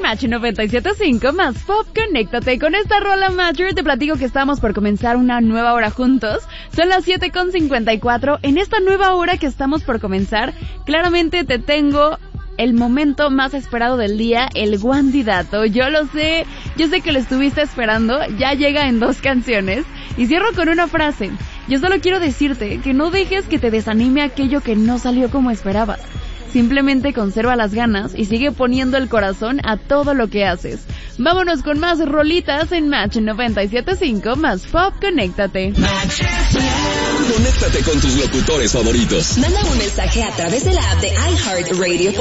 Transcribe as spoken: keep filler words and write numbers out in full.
Match noventa y siete punto cinco más Pop, conéctate. Con esta rola, Matcher, te platico que estamos por comenzar una nueva hora juntos. Son las siete con cincuenta y cuatro. En esta nueva hora que estamos por comenzar, claramente te tengo el momento más esperado del día, el Guandidato. Yo lo sé, yo sé que lo estuviste esperando, ya llega en dos canciones. Y cierro con una frase. Yo solo quiero decirte que no dejes que te desanime aquello que no salió como esperabas. Simplemente conserva las ganas y sigue poniendo el corazón a todo lo que haces. Vámonos con más rolitas en Match noventa y siete punto cinco más Pop, conéctate. Conéctate con tus locutores favoritos. Manda un mensaje a través de la app de iHeartRadio.